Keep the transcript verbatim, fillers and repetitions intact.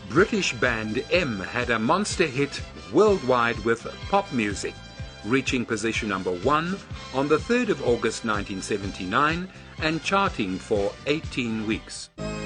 British band M had a monster hit worldwide with Pop Music, reaching position number one on the third of August nineteen seventy-nine and charting for eighteen weeks.